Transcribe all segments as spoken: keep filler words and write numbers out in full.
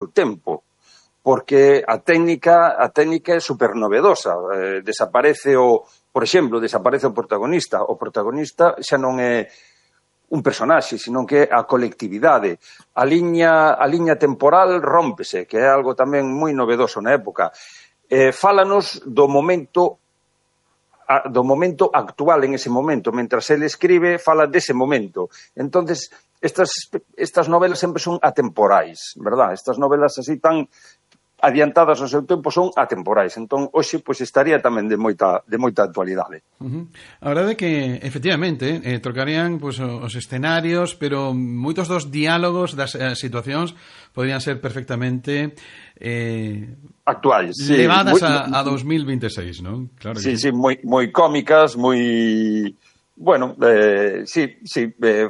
tempo, porque a técnica a técnica é super novedosa. Eh, desaparece o, por exemplo, desaparece o protagonista. O protagonista xa non é un personaxe, sino que é a colectividade. A liña, a liña temporal rómpese, que é algo tamén moi novedoso na época. Eh, fálanos do momento do momento actual en ese momento. Mentras ele escribe, fala dese momento. Entonces, estas, estas novelas sempre son atemporais, verdad? Estas novelas así tan adiantadas ao seu tempo son atemporais. Entón, hoxe, pois, estaría tamén de moita, de moita actualidade. Uh-huh. A verdade é que, efectivamente, eh, trocarían pois, os escenarios, pero moitos dos diálogos das eh, situacións podrían ser perfectamente eh, actuais, sí, levadas muy, a, a dos mil veintiséis, non? Claro sí, que... sí, moi, moi cómicas, moi... Bueno, eh, sí, sí, eh,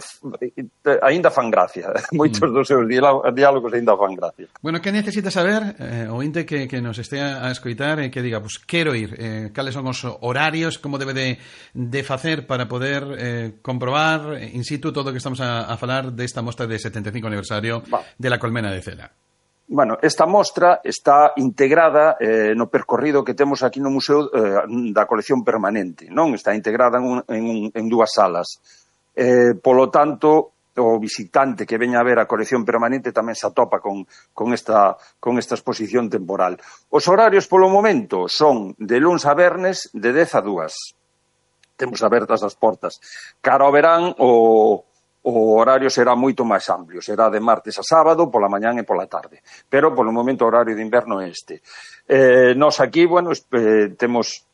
aínda fan gracia. Moitos mm. dos seus diálogos aínda fan gracia. Bueno, que necesita saber eh, o inte que, que nos estea a escoitar e que diga, pues, quero ir, eh, cales son os horarios, como debe de, de facer para poder eh, comprobar in situ todo o que estamos a, a falar desta mostra de setenta e cinco aniversario Va. de la Colmena de Cela. Bueno, esta mostra está integrada eh, no percorrido que temos aquí no Museo eh, da Colección Permanente, non? Está integrada en, un, en, un, en dúas salas. Eh, polo tanto, o visitante que veña a ver a Colección Permanente tamén se atopa con, con, esta, con esta exposición temporal. Os horarios polo momento son de luns a vernes de dez a dúas. Temos abertas as portas. Cara ao verán, o... o horario será moito máis amplio, será de martes a sábado, pola mañán e pola tarde. Pero, polo momento, o horario de inverno é este. Eh, nos aquí, bueno, eh, temos,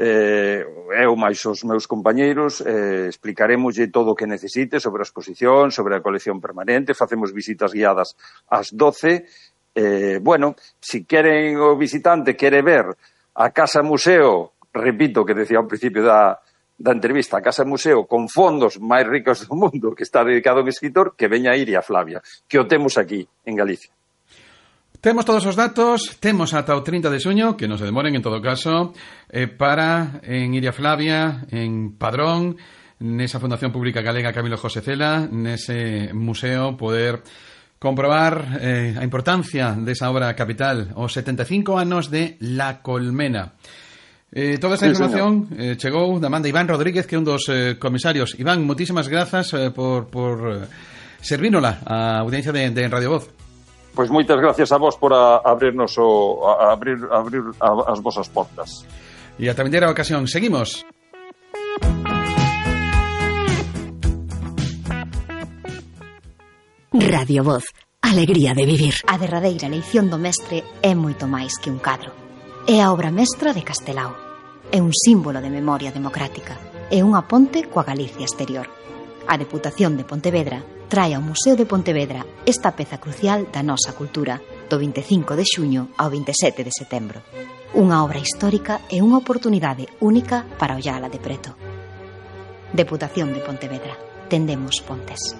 eh, eu máis os meus compañeiros, eh, explicaremoslle todo o que necesite sobre a exposición, sobre a colección permanente, facemos visitas guiadas ás doce. Eh, bueno, si queren o visitante quere ver a Casa Museo, repito que decía ao principio da da entrevista, a Casa Museo con fondos máis ricos do mundo, que está dedicado a un escritor, que veña a Iria Flavia, que o temos aquí, en Galicia. Temos todos os datos, temos ata o trinta de xuño, que non se demoren en todo caso, eh, para en Iria Flavia, en Padrón, nesa Fundación Pública Galega Camilo José Cela, nese museo, poder comprobar eh, a importancia desa obra capital, os setenta e cinco anos de La Colmena. Eh, toda esta sí, información eh, chegou da man de Iván Rodríguez, que é un dos eh, comisarios. Iván, moitísimas grazas eh, por, por eh, servínola a audiencia de, de Radio Voz. Pois pues moitas gracias a vos por a, abrirnos o, a, abrir, abrir a, as vosas portas. E a vindeira ocasión. Seguimos. Radio Voz, alegría de vivir. A derradeira eleición do mestre é moito máis que un cadro. É a obra mestra de Castelao. É un símbolo de memoria democrática. É unha ponte coa Galicia exterior. A Deputación de Pontevedra trae ao Museo de Pontevedra esta peza crucial da nosa cultura do vinte e cinco de xuño ao vinte e sete de setembro. Unha obra histórica e unha oportunidade única para ollala de preto. Deputación de Pontevedra. Tendemos pontes.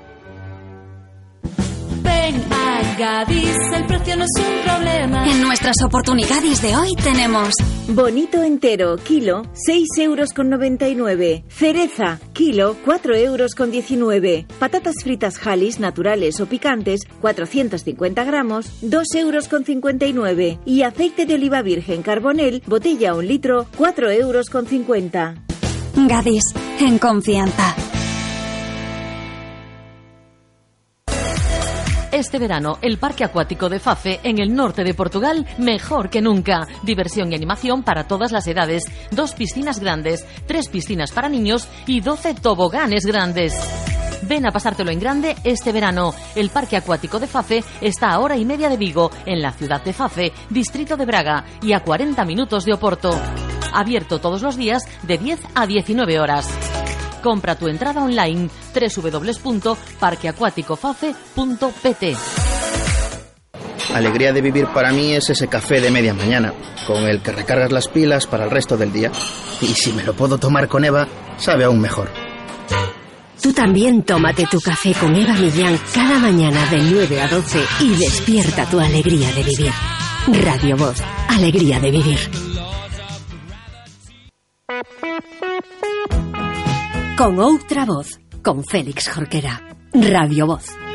Ven a Gadis, el precio no es un problema. En nuestras oportunidades de hoy tenemos bonito entero, kilo, seis euros con noventa y nueve. Cereza, kilo, cuatro euros con diecinueve. Patatas fritas Halis, naturales o picantes, cuatrocientos cincuenta gramos, dos euros con cincuenta y nueve. Y aceite de oliva virgen Carbonel, botella un litro, cuatro euros con cincuenta. Gadis, en confianza. Este verano, el Parque Acuático de Fafe, en el norte de Portugal, mejor que nunca. Diversión y animación para todas las edades. Dos piscinas grandes, tres piscinas para niños y doce toboganes grandes. Ven a pasártelo en grande este verano. El Parque Acuático de Fafe está a hora y media de Vigo, en la ciudad de Fafe, distrito de Braga, y a cuarenta minutos de Oporto. Abierto todos los días de diez a diecinueve horas. Compra tu entrada online doble u doble u doble u punto parque acuático fafe punto p t. Alegría de vivir para mí es ese café de media mañana, con el que recargas las pilas para el resto del día. Y si me lo puedo tomar con Eva, sabe aún mejor. Tú también tómate tu café con Eva Millán cada mañana de nueve a doce y despierta tu alegría de vivir. Radio Voz, alegría de vivir. Con outra voz, con Félix Jorquera. Radio Voz.